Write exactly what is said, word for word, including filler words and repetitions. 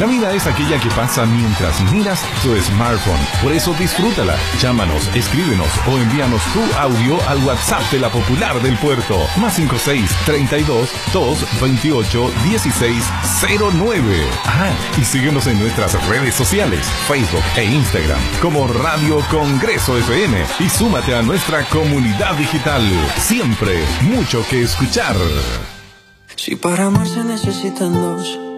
La vida es aquella que pasa mientras miras tu smartphone. Por eso disfrútala. Llámanos, escríbenos o envíanos tu audio al WhatsApp de la Popular del Puerto. Más cinco seis, treinta y dos, dos, veintiocho, dieciséis, cero nueve. Ah, y síguenos en nuestras redes sociales, Facebook e Instagram, como Radio Congreso F M. Y súmate a nuestra comunidad digital. Siempre mucho que escuchar. Si para amar se necesitan dos,